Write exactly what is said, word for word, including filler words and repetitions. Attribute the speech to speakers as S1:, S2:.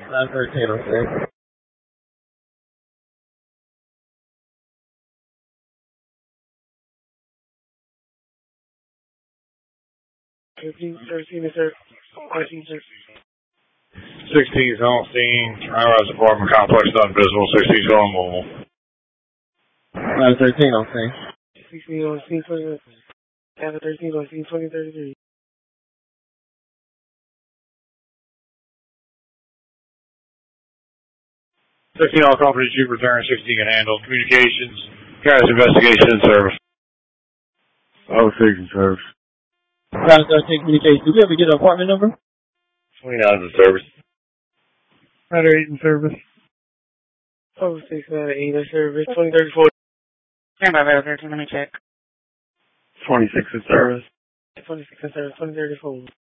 S1: nine thirteen, okay.
S2: thirteen, thirteen, sir. thirteen, sir.
S3: sixteen is on scene. High-rise apartment complex not visible. sixteen is on mobile.
S1: nine thirteen, okay.
S2: sixteen on scene, twenty. After thirteen on scene, twenty thirty-three.
S3: sixteen all company chief return. sixteen can handle communications. Carries investigation and service.
S4: Oh, station service.
S1: nine thirteen communication. Do we ever get an apartment number?
S3: twenty-nine is in service.
S2: Rider eight in service. Oh, six, nine, eight in service. twenty thirty-four.
S5: Stand by, Rider thirteen, let me check.
S4: twenty-six in service.
S2: twenty-six in service. twenty thirty-four.